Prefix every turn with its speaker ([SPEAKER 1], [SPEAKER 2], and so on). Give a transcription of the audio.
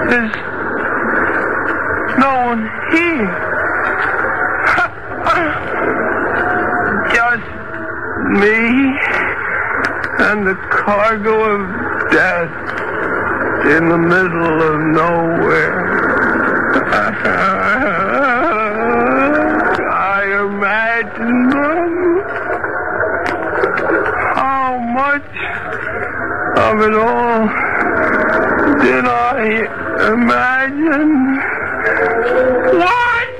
[SPEAKER 1] There's no one here. Just me and the cargo of death in the middle of nowhere. I imagine them. How much of it all did I imagine? What?